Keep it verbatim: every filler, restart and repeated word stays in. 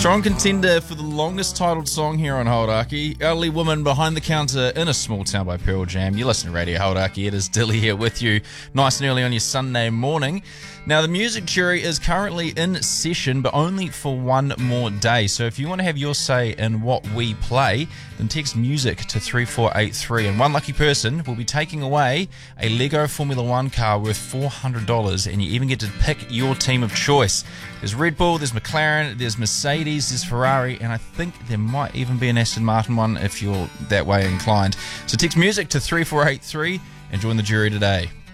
Strong contender for the longest titled song here on Hauraki. Elderly woman behind the counter in a small town by Pearl Jam. You listen to Radio Hauraki. It is Dilly here with you nice and early on your Sunday morning. Now, the music jury is currently in session, but only for one more day. So if you want to have your say in what we play, then text music to three four eight three. And one lucky person will be taking away a Lego Formula One car worth four hundred dollars. And you even get to pick your team of choice. There's Red Bull, there's McLaren, there's Mercedes, there's Ferrari, and I think there might even be an Aston Martin one if you're that way inclined. So text music to three four eight three and join the jury today.